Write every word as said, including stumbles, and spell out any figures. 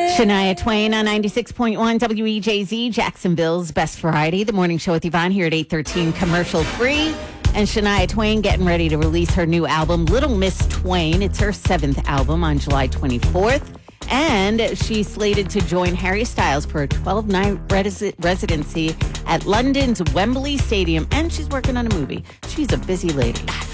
Shania Twain on ninety-six point one W E J Z, Jacksonville's Best Variety. The morning show with Yvonne here at eight thirteen, commercial free. And Shania Twain getting ready to release her new album, Little Miss Twain. It's her seventh album on July twenty-fourth. And she's slated to join Harry Styles for a twelve-night res- residency at London's Wembley Stadium. And she's working on a movie. She's a busy lady.